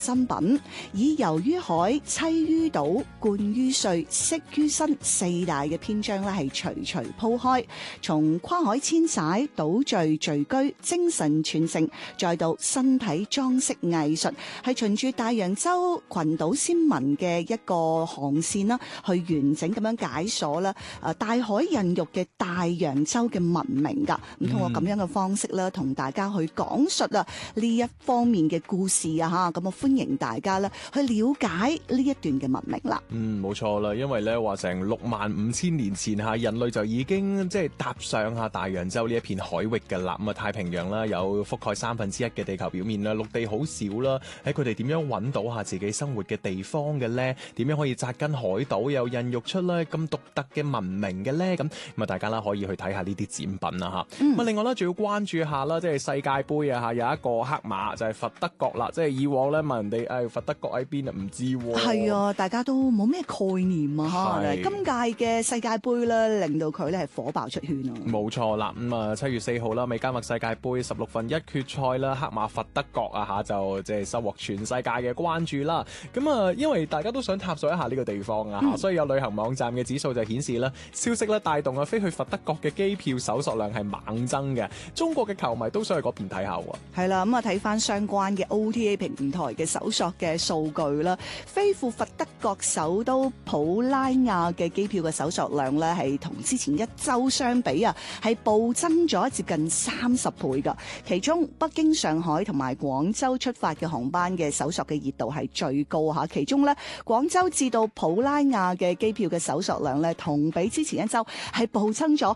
新品，以游於海、棲於島、冠於歲、息於身四大嘅篇章咧，係徐徐鋪開，從跨海遷徙、島嶼聚居、精神傳承，再到身體裝飾藝術，係循住大洋洲群島先民嘅一個航線啦，去完整咁樣解鎖啦，大海孕育嘅大洋洲嘅文明㗎。咁通過咁樣嘅方式咧，同大家去講述啊呢一方面嘅故事啊嚇，咁啊歡迎大家咧去了解呢一段嘅文明啦。 冇錯啦，因為咧話成65000年前嚇人類就已經即係踏上下大洋洲呢一片海域㗎啦。咁啊太平洋啦有覆蓋1/3嘅地球表面啦，陸地好少啦。喺佢哋點樣揾到下自己生活嘅地方嘅咧？點樣可以紮根海島又孕育出咧咁獨特嘅文明嘅咧？咁啊大家啦可以去睇下呢啲展品啦嚇。咁另外咧仲要關注下啦，即係世界盃啊嚇有一個黑馬就係佛得角啦。即係以往咧問人哋佛得角喺邊啊，唔知喎。係啊，大家都冇咩概念啊。今屆嘅世界盃咧，令到佢咧係火爆出圈啊。 冇錯啦，咁啊7月4號啦，美加墨世界盃16分1決賽啦，黑馬佛得角啊嚇就即係收穫全世界嘅關注啦。咁啊，因為大家都想探索一下呢個地方啊，所以有旅行網站嘅指數就顯示啦，消息咧帶動啊飛去佛得角嘅機票搜索量係猛增嘅。中國嘅球迷都想去嗰邊睇下喎。 係啦，咁啊睇翻相關嘅 OTA 平台嘅搜索嘅數據啦，飛赴佛得角首都普拉亞嘅機票嘅搜索量咧係同之前一週相比啊，係暴增咗接近30倍㗎。其中北京、上海同埋廣州出發嘅航班嘅搜索嘅熱度係最高嚇。其中咧廣州至到普拉亞嘅機票嘅搜索量咧，同比之前一週係暴增咗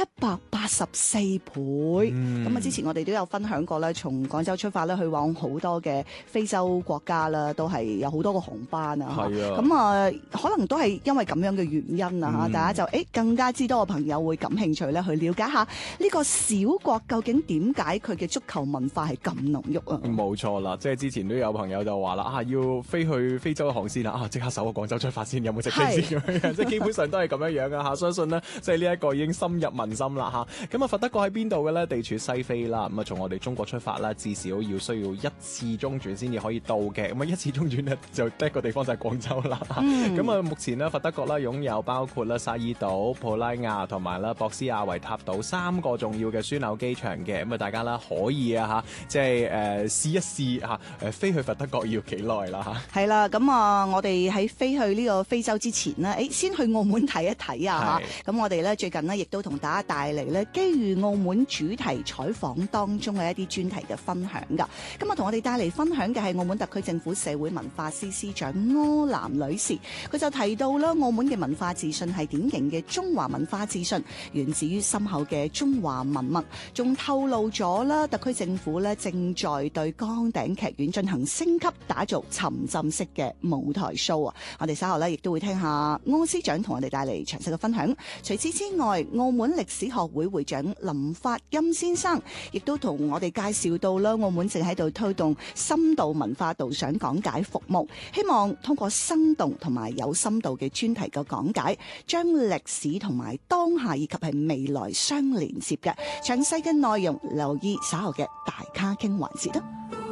184倍。咁啊，之前我哋都有分享過咧，從廣州出發咧去往好多嘅非洲國家啦，都係有好多個航班啊。咁啊，可能都係因為咁樣嘅原因啊，大家就更加之多嘅朋友會感興趣咧，去了解下呢個小國究竟點解佢嘅足球文化係咁濃郁啊？冇錯啦，即係之前都有朋友就話啦，要飛去非洲嘅航線啦，即刻搜個廣州出發先，有冇直飛先咁樣？即係基本上都係咁樣樣啊！相信呢，即係呢一個已經深入民心啦嚇。咁啊，佛得角喺邊度嘅咧？地處西非啦。咁啊，從我哋中國出發啦，至少需要1次中轉先至可以到嘅。咁啊，1次中轉呢，就得一個地方就係廣州啦。咁啊，目前呢，佛得角啦擁有包括啦薩爾島、普拉亞同埋啦博斯亞維塔島3個重要嘅樞紐機場嘅。咁啊，大家啦可以啊嚇，即係試一試嚇飛去佛得角要幾耐啦嚇。係啦， 咁啊，我哋喺飛去呢個非洲之前呢，先去澳門睇一睇啊嚇。咁我哋咧最近呢，亦都同大家帶嚟咧基於澳門主題採訪當中嘅一啲專題嘅分享㗎。咁啊，同我哋帶嚟分享嘅係澳門特區政府社會文化司司長柯南女士，佢就提到啦，澳門嘅文化自信係典型嘅中華文化自信，源自於深厚嘅中華文脈，仲透露咗啦，特區政府咧正在對崗頂劇院進行升級，打造沉浸式嘅舞台 show 啊！我哋稍後咧亦都會聽下柯司長同我哋帶嚟詳細嘅分享。除此之外，澳門歷史學會會長林發欽先生亦都同我哋介紹到啦，澳門正喺度推動深度文化導賞講解服務，希望通過生動同埋有深度嘅專題嘅講解，將歷史同埋當下以及係未來相連接嘅詳細嘅內容，留意稍後嘅大咖傾環節啦。